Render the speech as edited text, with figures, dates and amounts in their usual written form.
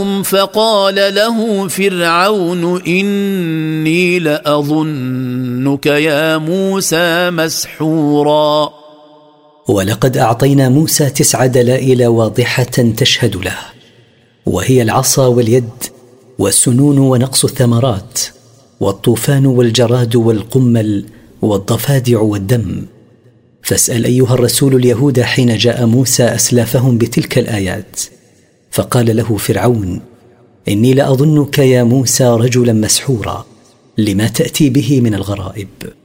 فقال له فرعون إني لأظنك يا موسى مسحورا. ولقد أعطينا موسى 9 دلائل واضحة تشهد له، وهي العصا واليد والسنون ونقص الثمرات والطوفان والجراد والقمل والضفادع والدم. فاسأل أيها الرسول اليهود حين جاء موسى أسلافهم بتلك الآيات، فقال له فرعون إني لأظنك يا موسى رجلا مسحورا لما تأتي به من الغرائب.